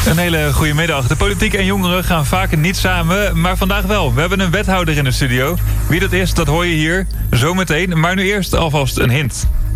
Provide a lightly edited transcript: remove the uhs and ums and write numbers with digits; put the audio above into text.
Een hele goede middag. De politiek en jongeren gaan vaak niet samen, maar vandaag wel. We hebben een wethouder in de studio. Wie dat is, dat hoor je hier zometeen. Maar nu eerst alvast een hint.